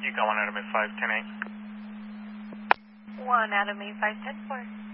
You got 1 Adam 5, 10 8. 1 Adam 8, 5, 10 4.